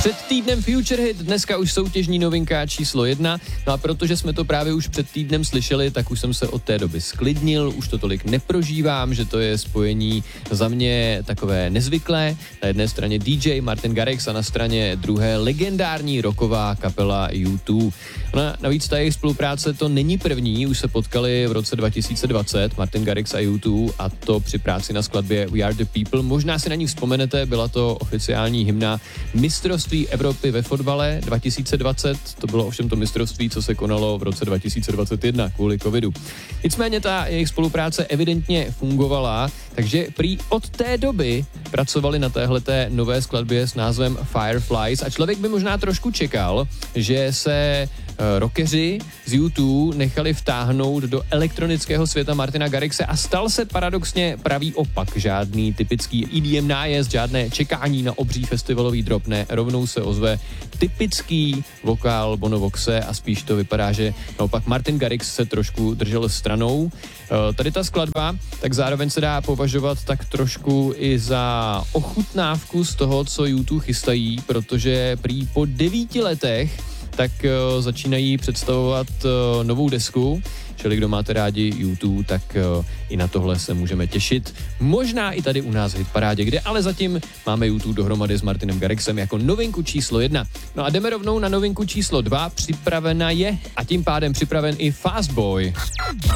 Před týdnem Future Hit, dneska už soutěžní novinka číslo 1. No a protože jsme to právě už před týdnem slyšeli, tak už jsem se od té doby sklidnil, už to tolik neprožívám, že to je spojení za mě takové nezvyklé. Na jedné straně DJ Martin Garrix a na straně druhé legendární rocková kapela U2. Navíc ta jejich spolupráce to není první, už se potkali v roce 2020 Martin Garrix a U2 a to při práci na skladbě We Are The People. Možná si na ní vzpomenete, byla to oficiální hymna mistrovství Evropy ve fotbale 2020, to bylo ovšem to mistrovství, co se konalo v roce 2021 kvůli covidu. Nicméně ta jejich spolupráce evidentně fungovala, takže prý od té doby pracovali na téhleté nové skladbě s názvem Fireflies a člověk by možná trošku čekal, že se rockeři z U2 nechali vtáhnout do elektronického světa Martina Garrixe a stal se paradoxně pravý opak. Žádný typický EDM nájezd, žádné čekání na obří festivalový drop, ne, rovnou se ozve typický vokál Bono Voxe a spíš to vypadá, že naopak Martin Garrix se trošku držel stranou. Tady ta skladba, tak zároveň se dá považovat tak trošku i za ochutnávku z toho, co U2 chystají, protože prý po 9 letech tak začínají představovat novou desku, čili kdo máte rádi U2, tak i na tohle se můžeme těšit. Možná i tady u nás v hitparádě, kde ale zatím máme U2 dohromady s Martinem Garrixem jako novinku číslo 1. No a jdeme rovnou na novinku číslo 2, připravena je a tím pádem připraven i Fast Boy.